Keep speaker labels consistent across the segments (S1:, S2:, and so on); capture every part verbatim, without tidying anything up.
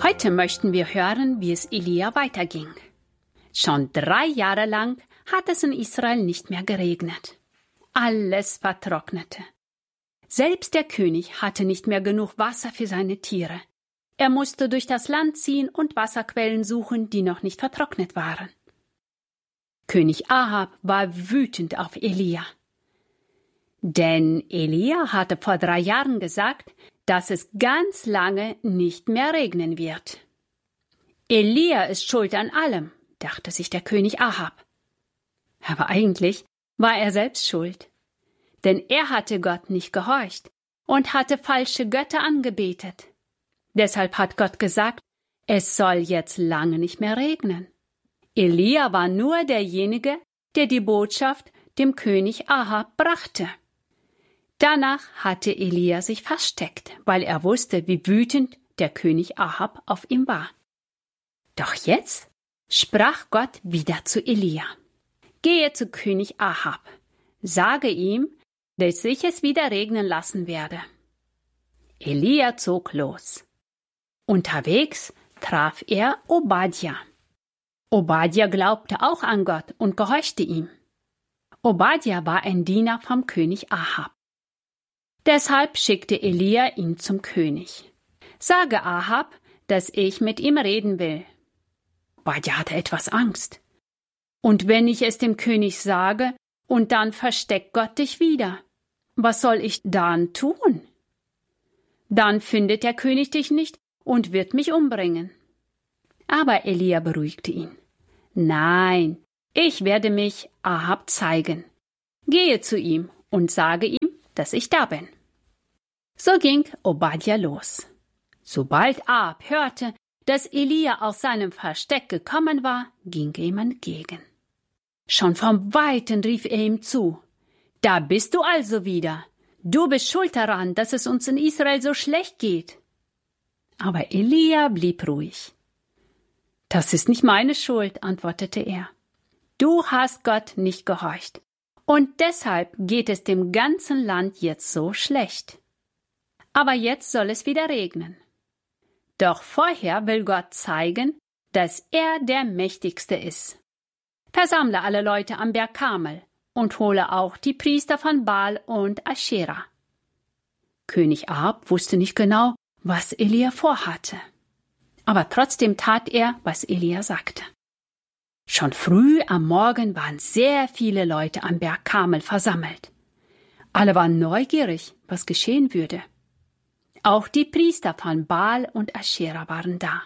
S1: Heute möchten wir hören, wie es Elia weiterging. Schon drei Jahre lang hat es in Israel nicht mehr geregnet. Alles vertrocknete. Selbst der König hatte nicht mehr genug Wasser für seine Tiere. Er musste durch das Land ziehen und Wasserquellen suchen, die noch nicht vertrocknet waren. König Ahab war wütend auf Elia. Denn Elia hatte vor drei Jahren gesagt, dass es ganz lange nicht mehr regnen wird. Elia ist schuld an allem, dachte sich der König Ahab. Aber eigentlich war er selbst schuld. Denn er hatte Gott nicht gehorcht und hatte falsche Götter angebetet. Deshalb hat Gott gesagt, es soll jetzt lange nicht mehr regnen. Elia war nur derjenige, der die Botschaft dem König Ahab brachte. Danach hatte Elia sich versteckt, weil er wusste, wie wütend der König Ahab auf ihn war. Doch jetzt sprach Gott wieder zu Elia. Gehe zu König Ahab, sage ihm, dass ich es wieder regnen lassen werde. Elia zog los. Unterwegs traf er Obadja. Obadja glaubte auch an Gott und gehorchte ihm. Obadja war ein Diener vom König Ahab. Deshalb schickte Elia ihn zum König. Sage Ahab, dass ich mit ihm reden will. Obadja hatte etwas Angst. Und wenn ich es dem König sage, und dann versteckt Gott dich wieder, was soll ich dann tun? Dann findet der König dich nicht und wird mich umbringen. Aber Elia beruhigte ihn. Nein, ich werde mich Ahab zeigen. Gehe zu ihm und sage ihm, dass ich da bin. So ging Obadja los. Sobald Ahab hörte, dass Elia aus seinem Versteck gekommen war, ging er ihm entgegen. Schon vom Weiten rief er ihm zu: Da bist du also wieder. Du bist schuld daran, dass es uns in Israel so schlecht geht. Aber Elia blieb ruhig. Das ist nicht meine Schuld, antwortete er. Du hast Gott nicht gehorcht. Und deshalb geht es dem ganzen Land jetzt so schlecht. Aber jetzt soll es wieder regnen. Doch vorher will Gott zeigen, dass er der Mächtigste ist. Versammle alle Leute am Berg Karmel und hole auch die Priester von Baal und Aschera. König Ahab wusste nicht genau, was Elia vorhatte. Aber trotzdem tat er, was Elia sagte. Schon früh am Morgen waren sehr viele Leute am Berg Karmel versammelt. Alle waren neugierig, was geschehen würde. Auch die Priester von Baal und Aschera waren da.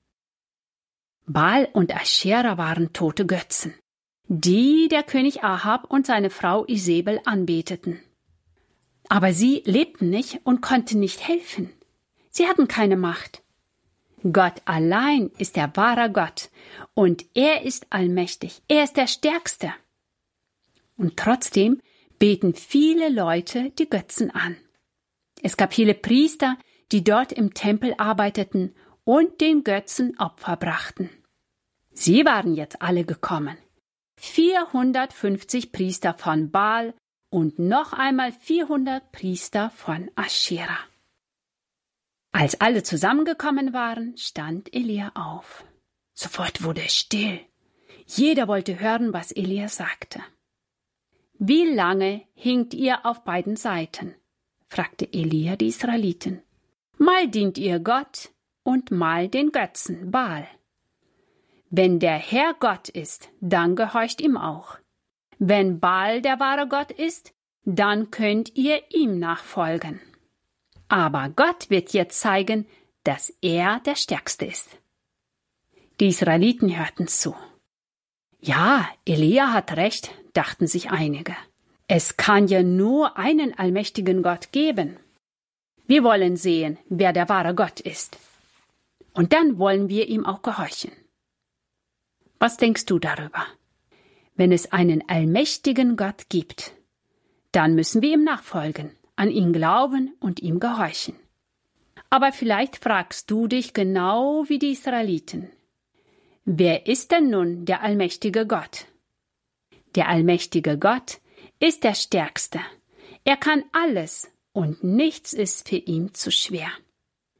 S1: Baal und Aschera waren tote Götzen, die der König Ahab und seine Frau Isabel anbeteten. Aber sie lebten nicht und konnten nicht helfen. Sie hatten keine Macht. Gott allein ist der wahre Gott und er ist allmächtig, er ist der Stärkste. Und trotzdem beten viele Leute die Götzen an. Es gab viele Priester, die dort im Tempel arbeiteten und den Götzen Opfer brachten. Sie waren jetzt alle gekommen. vierhundertfünfzig Priester von Baal und noch einmal vierhundert Priester von Aschera. Als alle zusammengekommen waren, stand Elia auf. Sofort wurde es still. Jeder wollte hören, was Elia sagte. »Wie lange hinkt ihr auf beiden Seiten?« fragte Elia die Israeliten. »Mal dient ihr Gott und mal den Götzen Baal. Wenn der Herr Gott ist, dann gehorcht ihm auch. Wenn Baal der wahre Gott ist, dann könnt ihr ihm nachfolgen. Aber Gott wird jetzt zeigen, dass er der Stärkste ist.« Die Israeliten hörten zu. Ja, Elia hat recht, dachten sich einige. Es kann ja nur einen allmächtigen Gott geben. Wir wollen sehen, wer der wahre Gott ist. Und dann wollen wir ihm auch gehorchen. Was denkst du darüber? Wenn es einen allmächtigen Gott gibt, dann müssen wir ihm nachfolgen, an ihn glauben und ihm gehorchen. Aber vielleicht fragst du dich genau wie die Israeliten: Wer ist denn nun der allmächtige Gott? Der allmächtige Gott ist der Stärkste. Er kann alles und nichts ist für ihn zu schwer.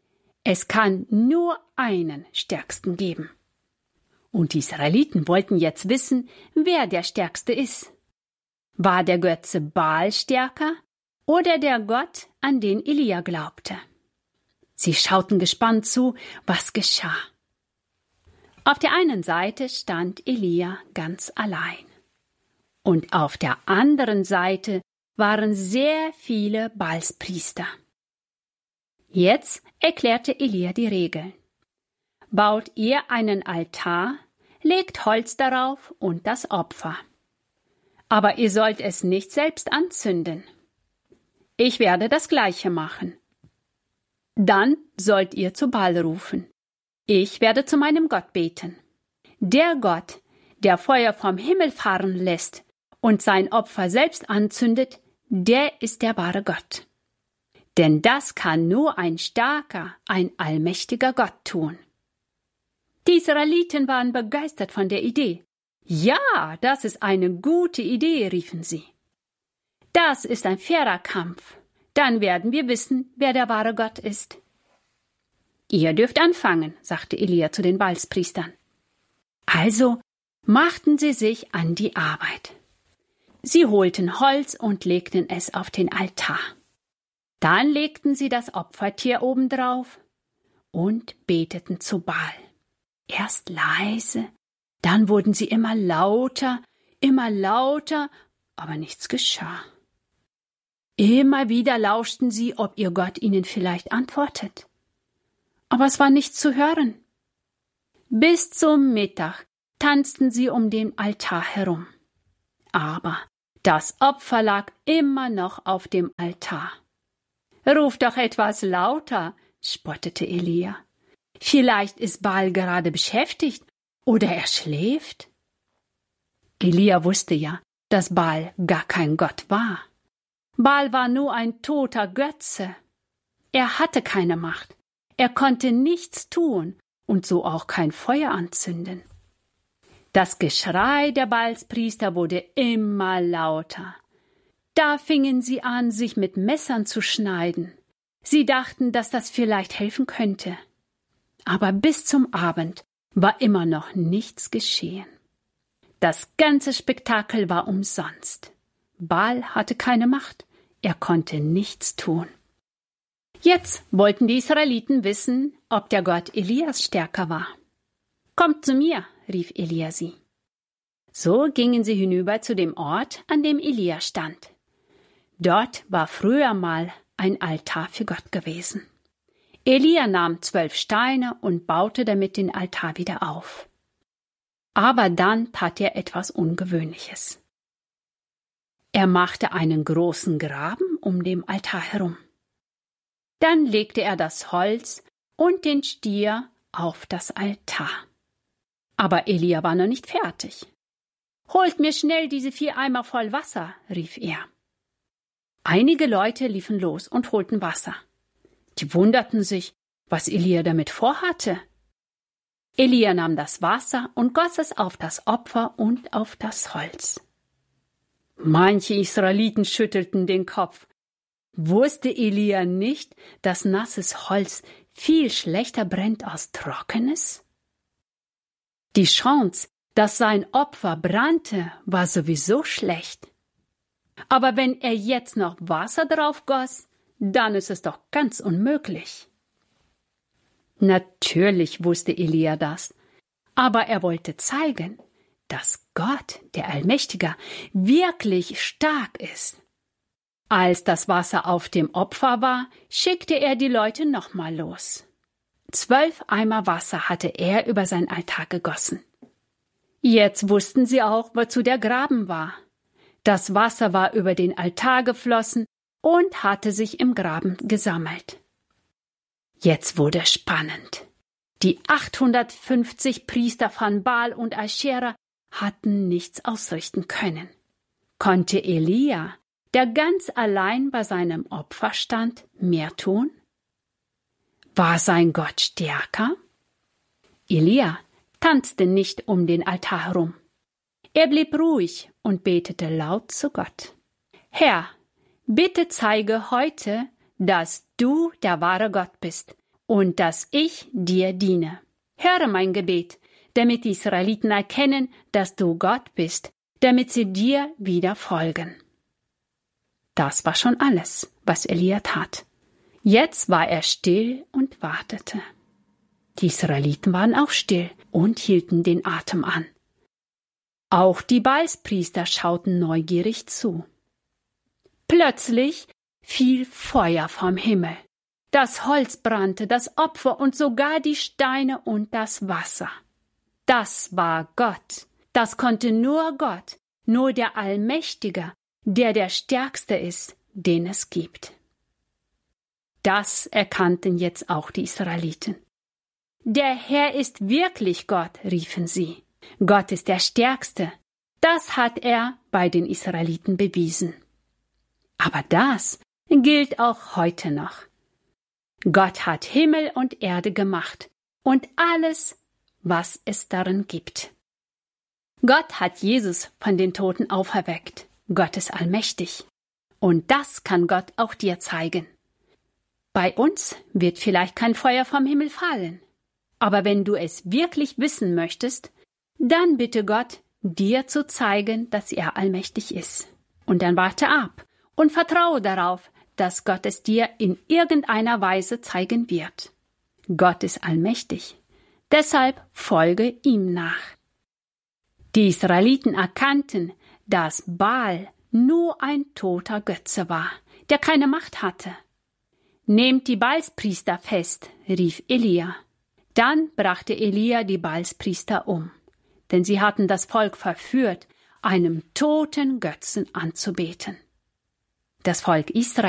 S1: Es kann nur einen Stärksten geben. Und die Israeliten wollten jetzt wissen, wer der Stärkste ist. War der Götze Baal stärker oder der Gott, an den Elia glaubte? Sie schauten gespannt zu, was geschah. Auf der einen Seite stand Elia ganz allein. Und auf der anderen Seite waren sehr viele Baalspriester. Jetzt erklärte Elia die Regeln. Baut ihr einen Altar, legt Holz darauf und das Opfer. Aber ihr sollt es nicht selbst anzünden. Ich werde das Gleiche machen. Dann sollt ihr zu Baal rufen. Ich werde zu meinem Gott beten. Der Gott, der Feuer vom Himmel fahren lässt und sein Opfer selbst anzündet, der ist der wahre Gott. Denn das kann nur ein starker, ein allmächtiger Gott tun. Die Israeliten waren begeistert von der Idee. Ja, das ist eine gute Idee, riefen sie. Das ist ein fairer Kampf. Dann werden wir wissen, wer der wahre Gott ist. Ihr dürft anfangen, sagte Elia zu den Baalspriestern. Also machten sie sich an die Arbeit. Sie holten Holz und legten es auf den Altar. Dann legten sie das Opfertier obendrauf und beteten zu Baal. Erst leise, dann wurden sie immer lauter, immer lauter, aber nichts geschah. Immer wieder lauschten sie, ob ihr Gott ihnen vielleicht antwortet. Aber es war nichts zu hören. Bis zum Mittag tanzten sie um den Altar herum. Aber das Opfer lag immer noch auf dem Altar. »Ruf doch etwas lauter«, spottete Elia. »Vielleicht ist Baal gerade beschäftigt oder er schläft.« Elia wusste ja, dass Baal gar kein Gott war. Baal war nur ein toter Götze. Er hatte keine Macht. Er konnte nichts tun und so auch kein Feuer anzünden. Das Geschrei der Baalspriester wurde immer lauter. Da fingen sie an, sich mit Messern zu schneiden. Sie dachten, dass das vielleicht helfen könnte. Aber bis zum Abend war immer noch nichts geschehen. Das ganze Spektakel war umsonst. Baal hatte keine Macht. Er konnte nichts tun. Jetzt wollten die Israeliten wissen, ob der Gott Elias stärker war. »Kommt zu mir«, rief Elia sie. So gingen sie hinüber zu dem Ort, an dem Elia stand. Dort war früher mal ein Altar für Gott gewesen. Elia nahm zwölf Steine und baute damit den Altar wieder auf. Aber dann tat er etwas Ungewöhnliches. Er machte einen großen Graben um den Altar herum. Dann legte er das Holz und den Stier auf das Altar. Aber Elia war noch nicht fertig. »Holt mir schnell diese vier Eimer voll Wasser«, rief er. Einige Leute liefen los und holten Wasser. Die wunderten sich, was Elia damit vorhatte. Elia nahm das Wasser und goss es auf das Opfer und auf das Holz. Manche Israeliten schüttelten den Kopf. Wusste Elia nicht, dass nasses Holz viel schlechter brennt als trockenes? Die Chance, dass sein Opfer brannte, war sowieso schlecht. Aber wenn er jetzt noch Wasser drauf goss, dann ist es doch ganz unmöglich. Natürlich wusste Elia das, aber er wollte zeigen, dass Gott, der Allmächtige, wirklich stark ist. Als das Wasser auf dem Opfer war, schickte er die Leute nochmal los. Zwölf Eimer Wasser hatte er über sein Altar gegossen. Jetzt wussten sie auch, wozu der Graben war. Das Wasser war über den Altar geflossen und hatte sich im Graben gesammelt. Jetzt wurde es spannend. Die achthundertfünfzig Priester von Baal und Aschera hatten nichts ausrichten können. Konnte Elia, der ganz allein bei seinem Opfer stand, mehr tun? War sein Gott stärker? Elia tanzte nicht um den Altar herum. Er blieb ruhig und betete laut zu Gott. »Herr, bitte zeige heute, dass du der wahre Gott bist und dass ich dir diene. Höre mein Gebet, damit die Israeliten erkennen, dass du Gott bist, damit sie dir wieder folgen. Das war schon alles, was Elia tat. Jetzt war er still und wartete. Die Israeliten waren auch still und hielten den Atem an. Auch die Baalspriester schauten neugierig zu. Plötzlich fiel Feuer vom Himmel. Das Holz brannte, das Opfer und sogar die Steine und das Wasser. Das war Gott. Das konnte nur Gott, nur der Allmächtige, der der Stärkste ist, den es gibt. Das erkannten jetzt auch die Israeliten. Der Herr ist wirklich Gott, riefen sie. Gott ist der Stärkste. Das hat er bei den Israeliten bewiesen. Aber das gilt auch heute noch. Gott hat Himmel und Erde gemacht und alles, was es darin gibt. Gott hat Jesus von den Toten auferweckt. Gott ist allmächtig. Und das kann Gott auch dir zeigen. Bei uns wird vielleicht kein Feuer vom Himmel fallen. Aber wenn du es wirklich wissen möchtest, dann bitte Gott, dir zu zeigen, dass er allmächtig ist. Und dann warte ab und vertraue darauf, dass Gott es dir in irgendeiner Weise zeigen wird. Gott ist allmächtig. Deshalb folge ihm nach. Die Israeliten erkannten, dass Baal nur ein toter Götze war, der keine Macht hatte. Nehmt die Baalspriester fest, rief Elia. Dann brachte Elia die Baalspriester um, denn sie hatten das Volk verführt, einem toten Götzen anzubeten. Das Volk Israel